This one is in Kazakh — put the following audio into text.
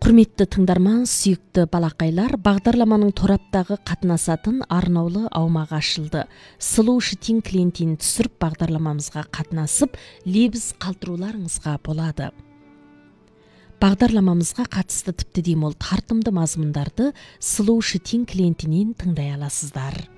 Құрметті тыңдарман, сүйікті балақайлар, бағдарламаның тораптағы қатынасатын арнаулы аумағы ашылды. Сұлу Шытин клиентін түсіріп бағдарламамызға қатынасып, лебіз қалтыруларыңызға болады. Бағдарламамызға қатысты тіпті демол тартымды мазмұндарды Сұлу Шытин клиентінен тыңдай аласыздар.